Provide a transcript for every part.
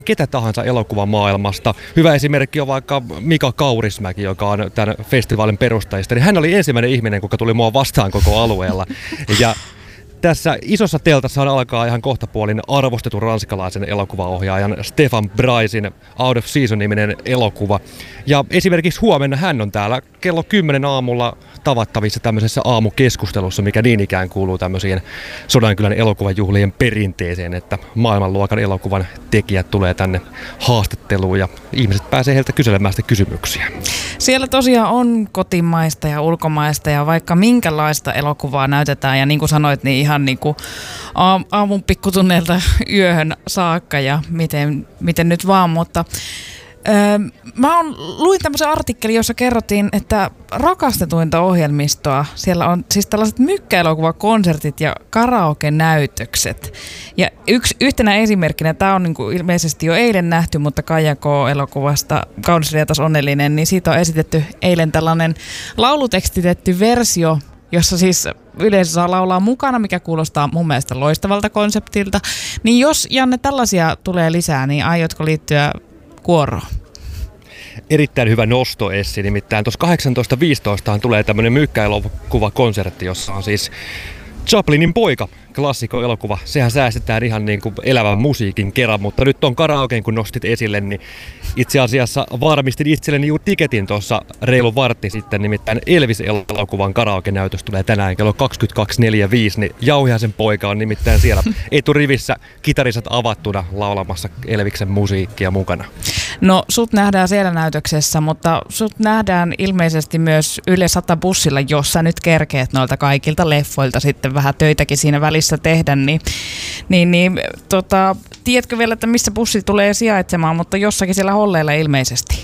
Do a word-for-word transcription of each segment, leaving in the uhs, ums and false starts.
ketä tahansa elokuvamaailmasta. Hyvä esimerkki on vaikka Mika Kaurismäki, joka on tämän festivaalin perustajista. Hän oli ensimmäinen ihminen, joka tuli mua vastaan koko alueella. Ja tässä isossa teltassa alkaa ihan kohtapuolin arvostetun ranskalaisen elokuvaohjaajan Stefan Braisin Out of Season-niminen elokuva. Ja esimerkiksi huomenna hän on täällä kello kymmenen aamulla tavattavissa tämmöisessä aamukeskustelussa, mikä niin ikään kuuluu tämmöisiin Sodankylän elokuvajuhlien perinteeseen, että maailmanluokan elokuvan tekijät tulee tänne haastatteluun ja ihmiset pääsee heiltä kyselemään sitä kysymyksiä. Siellä tosiaan on kotimaista ja ulkomaista ja vaikka minkälaista elokuvaa näytetään ja niin kuin sanoit, niin ihan niin kuin aamun pikkutunneilta yöhön saakka ja miten, miten nyt vaan, mutta Öö, mä on, luin tämmöisen artikkelin, jossa kerrottiin, että rakastetuinta ohjelmistoa, siellä on siis tällaiset mykkäelokuvakonsertit ja karaoke-näytökset. Ja yksi, yhtenä esimerkkinä, tämä on niin kuin ilmeisesti jo eilen nähty, mutta Kaija K-elokuvasta Kaunis Rietas onnellinen, niin siitä on esitetty eilen tällainen laulutekstitetty versio, jossa siis yleensä saa laulaa mukana, mikä kuulostaa mun mielestä loistavalta konseptilta. Niin jos, Janne, tällaisia tulee lisää, niin aiotko liittyä kuoroon? Erittäin hyvä nosto, Essi. Nimittäin tuossa kahdeksantoista viisitoista tulee tämmöinen mykkäelokuvakonsertti, jossa on siis Chaplinin poika, klassikkoelokuva. Sehän säästetään ihan niin kuin elävän musiikin kerran, mutta nyt on karaokeen, kun nostit esille, niin itse asiassa varmistin itselleni juuri tiketin tuossa reilu vartti sitten, nimittäin Elvis-elokuvan karaoke-näytös tulee tänään kello kaksikymmentäkaksi neljäkymmentäviisi, niin Jauhiaisen poika on nimittäin siellä eturivissä kitarisat avattuna laulamassa Elviksen musiikkia mukana. No sut nähdään siellä näytöksessä, mutta sut nähdään ilmeisesti myös Yle sata bussilla, jos sä nyt kerkeet noilta kaikilta leffoilta sitten vähän töitäkin siinä välissä tehdä, niin, niin, niin tota, tiedätkö vielä, että missä bussi tulee sijaitsemaan, mutta jossakin siellä Holleilla ilmeisesti.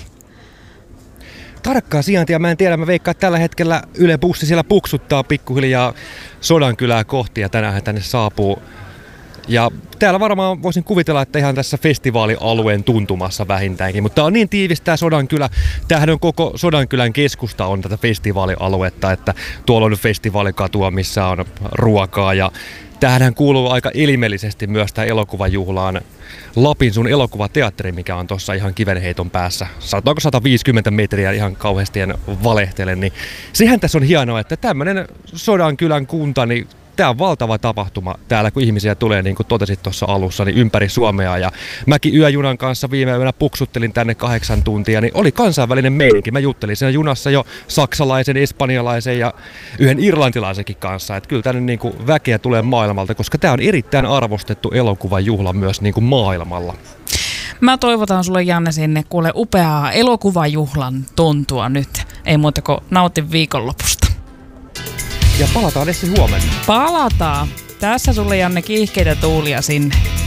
Tarkkaa sijaintia mä en tiedä, mä veikkaan, että tällä hetkellä Yle bussi siellä puksuttaa pikkuhiljaa Sodankylää kohti ja tänään tänne saapuu. Ja täällä varmaan voisin kuvitella, että ihan tässä festivaalialueen tuntumassa vähintäänkin, mutta on niin tiivistä tämä Sodankylä. Tämähän on koko Sodankylän keskusta on tätä festivaalialuetta, että tuolla on festivaalikatua, missä on ruokaa ja tämähän kuuluu aika elimellisesti myös tämä elokuvajuhlaan Lapin sun elokuvateatteri, mikä on tuossa ihan kivenheiton päässä. Sanotaanko sata viisikymmentä metriä, ihan kauheasti en valehtele, niin sehän tässä on hienoa, että tämmöinen Sodankylän kunta, niin tämä on valtava tapahtuma täällä, kun ihmisiä tulee, niin kuin totesit tuossa alussa, niin ympäri Suomea. Ja mäkin yöjunan kanssa viime yönä puksuttelin tänne kahdeksan tuntia, niin oli kansainvälinen meininki. Mä juttelin siinä junassa jo saksalaisen, espanjalaisen ja yhden irlantilaisenkin kanssa. Että kyllä tänne niin kuin väkeä tulee maailmalta, koska tämä on erittäin arvostettu elokuvajuhla myös niin kuin maailmalla. Mä toivotan sulle, Janne, sinne kuule upeaa elokuvajuhlan tuntua nyt. Ei muuta kuin nauti viikonlopusta. Ja palataan Essi huomenna. Palataan. Tässä sulle, Janne, kiihkeitä tuulia sinne.